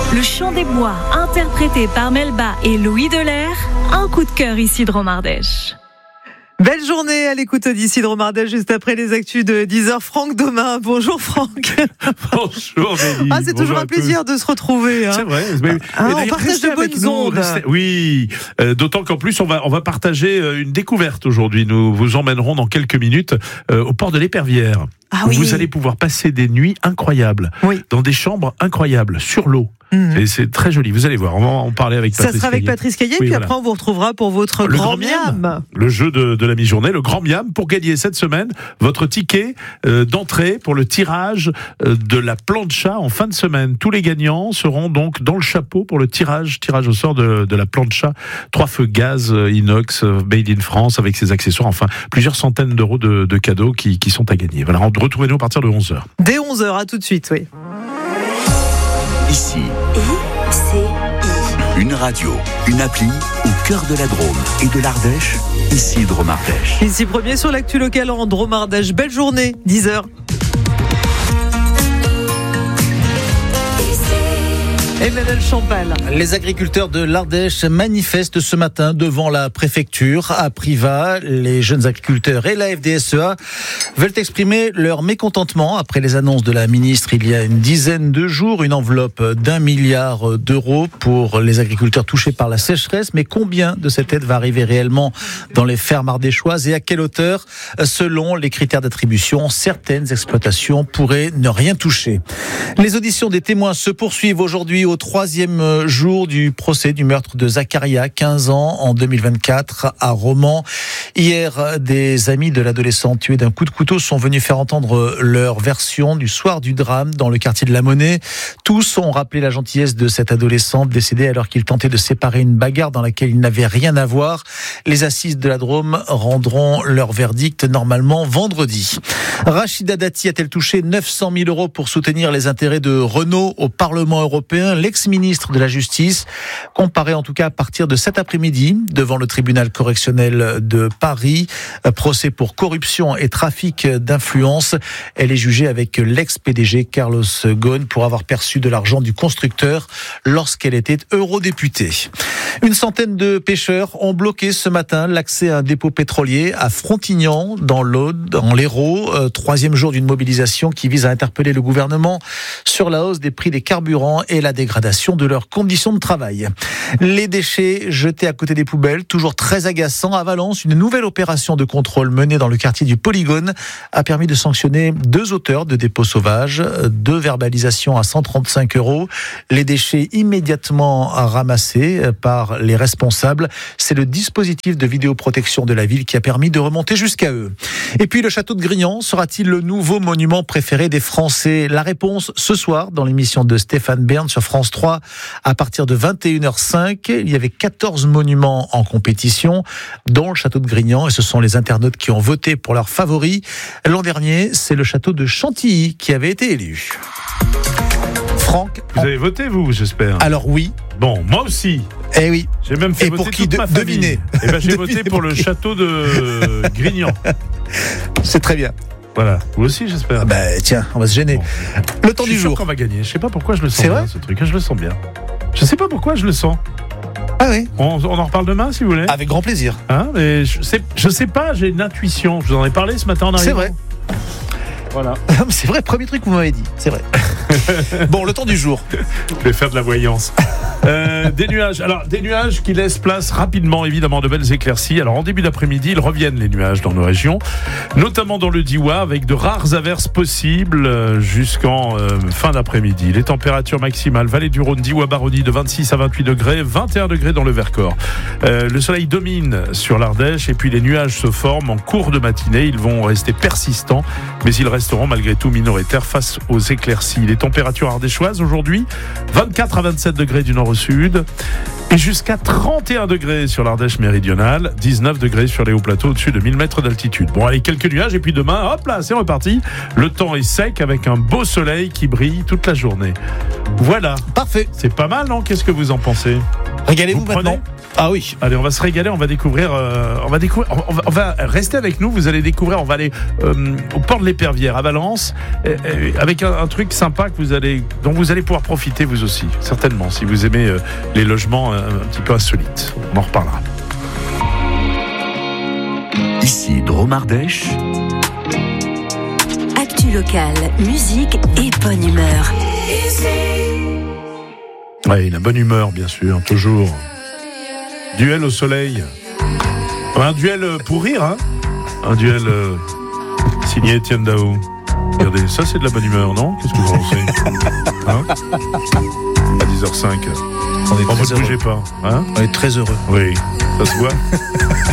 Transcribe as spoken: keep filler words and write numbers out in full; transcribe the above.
Le chant des bois, interprété par Melba et Louis Delair, un coup de cœur ici de Romardèche. Belle journée à l'écoute d'ici de Romardèche, juste après les actus de dix heures. Franck Domain, bonjour Franck. Bonjour Nelly. Ah, c'est toujours un plaisir de se retrouver. Hein. C'est vrai. Mais, ah, mais on partage de bonnes ondes. Restez, oui, euh, d'autant qu'en plus on va on va partager une découverte aujourd'hui. Nous vous emmènerons dans quelques minutes euh, au port de l'Épervière. Ah, où oui. Vous allez pouvoir passer des nuits incroyables, oui. dans des chambres incroyables, sur l'eau. Mmh. Et c'est très joli, vous allez voir, on va en parler avec Patrice Caillé. Ça sera avec Patrice Caillé, oui, puis voilà. Après on vous retrouvera pour votre le grand, grand miam. miam. Le jeu de, de la mi-journée, le grand miam, pour gagner cette semaine votre ticket euh, d'entrée pour le tirage euh, de la plancha en fin de semaine. Tous les gagnants seront donc dans le chapeau pour le tirage, tirage au sort de, de la plancha. Trois feux gaz euh, inox, euh, made in France, avec ses accessoires, enfin plusieurs centaines d'euros de, de cadeaux qui, qui sont à gagner. Voilà, retrouvez-nous à partir de onze heures. Dès onze heures, à tout de suite, oui. Ici. I C I. Une radio, une appli au cœur de la Drôme et de l'Ardèche, ici de Romardèche. Ici premier sur l'actu locale en Drôme-Ardèche. Belle journée, dix heures. Emmanuel Champal. Les agriculteurs de l'Ardèche manifestent ce matin devant la préfecture à Privas. Les jeunes agriculteurs et la F D S E A veulent exprimer leur mécontentement après les annonces de la ministre il y a une dizaine de jours. Une enveloppe d'un milliard d'euros pour les agriculteurs touchés par la sécheresse. Mais combien de cette aide va arriver réellement dans les fermes ardéchoises et à quelle hauteur? Selon les critères d'attribution, certaines exploitations pourraient ne rien toucher. Les auditions des témoins se poursuivent aujourd'hui au troisième jour du procès du meurtre de Zacharia, quinze ans, en deux mille vingt-quatre, à Romans. Hier, des amis de l'adolescent tué d'un coup de couteau sont venus faire entendre leur version du soir du drame dans le quartier de la Monnaie. Tous ont rappelé la gentillesse de cet adolescent décédé alors qu'il tentait de séparer une bagarre dans laquelle il n'avait rien à voir. Les assises de la Drôme rendront leur verdict normalement vendredi. Rachida Dati a-t-elle touché neuf cent mille euros pour soutenir les intérêts de Renault au Parlement européen? L'ex-ministre de la Justice comparaît en tout cas à partir de cet après-midi devant le tribunal correctionnel de Paris. Procès pour corruption et trafic d'influence. Elle est jugée avec l'ex-P D G Carlos Ghosn pour avoir perçu de l'argent du constructeur lorsqu'elle était eurodéputée. Une centaine de pêcheurs ont bloqué ce matin l'accès à un dépôt pétrolier à Frontignan, dans l'Aude, dans l'Hérault. Euh, troisième jour d'une mobilisation qui vise à interpeller le gouvernement sur la hausse des prix des carburants et la dégradation de leurs conditions de travail. Les déchets jetés à côté des poubelles, toujours très agaçants. À Valence, une nouvelle opération de contrôle menée dans le quartier du Polygone a permis de sanctionner deux auteurs de dépôts sauvages, deux verbalisations à cent trente-cinq euros. Les déchets immédiatement ramassés par les responsables. C'est le dispositif de vidéoprotection de la ville qui a permis de remonter jusqu'à eux. Et puis le château de Grignan sera-t-il le nouveau monument préféré des Français? La réponse ce soir dans l'émission de Stéphane Bern sur France trois à partir de vingt et une heures cinq. Il y avait quatorze monuments en compétition, dont le château de Grignan, et ce sont les internautes qui ont voté pour leur favori. L'an dernier, c'est le château de Chantilly qui avait été élu. Franck, vous avez voté, vous, j'espère? Alors oui. Bon, moi aussi. Eh oui. J'ai même fait et voter pour qui toute de, ma famille. Devinez. Eh ben, j'ai Devinez voté pour, pour le château de Grignan. C'est très bien. Voilà, vous aussi j'espère. Ah bah tiens, on va se gêner. Bon. Le temps je du suis jour. Sûr qu'on va gagner. Je sais pas pourquoi je le sens C'est bien, vrai ce truc. Je le sens bien. Je sais pas pourquoi je le sens. Ah oui. On, on en reparle demain si vous voulez. Avec grand plaisir. Hein, mais je sais, je sais pas, j'ai une intuition. Je vous en ai parlé ce matin en arrivant. C'est vrai. Voilà. C'est vrai, premier truc que vous m'avez dit. C'est vrai. Bon, le temps du jour. Je vais faire de la voyance. Euh, des nuages. Alors, des nuages qui laissent place rapidement, évidemment, de belles éclaircies. Alors, en début d'après-midi, ils reviennent, les nuages, dans nos régions, notamment dans le Diois, avec de rares averses possibles euh, jusqu'en euh, fin d'après-midi. Les températures maximales, vallée du Rhône, Diois-Baronnie, de vingt-six à vingt-huit degrés, vingt et un degrés dans le Vercors. Euh, le soleil domine sur l'Ardèche, et puis les nuages se forment en cours de matinée. Ils vont rester persistants, mais ils resteront malgré tout minoritaires face aux éclaircies. Les températures ardéchoises aujourd'hui, vingt-quatre à vingt-sept degrés du nord au sud et jusqu'à trente et un degrés sur l'Ardèche méridionale, dix-neuf degrés sur les hauts plateaux au-dessus de mille mètres d'altitude. Bon, allez, quelques nuages et puis demain, hop là, c'est reparti. Le temps est sec avec un beau soleil qui brille toute la journée. Voilà. Parfait. C'est pas mal, non? Qu'est-ce que vous en pensez? Régalez-vous Vous prenez maintenant. Ah oui. Allez, on va se régaler, on va découvrir, euh, on va découvrir, on va, on va rester avec nous. Vous allez découvrir, on va aller euh, au port de l'Épervière à Valence, euh, euh, avec un, un truc sympa que vous allez, dont vous allez pouvoir profiter vous aussi, certainement, si vous aimez euh, les logements euh, un petit peu insolites. On en reparlera. Ici Drôme Ardèche. Actu locale, musique et bonne humeur. Oui, la bonne humeur, bien sûr, toujours. Duel au soleil. Un duel pour rire, hein. Un duel euh, signé Étienne Dao. Regardez, ça c'est de la bonne humeur, non? Qu'est-ce que vous pensez? Hein? À dix heures cinq. On est Oh, très vous ne heureux. bougez pas, hein? On est très heureux. Oui, ça se voit.